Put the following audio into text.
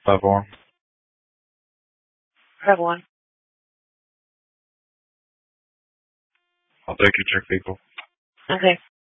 Platform. Have one. I'll take your check, people. Okay.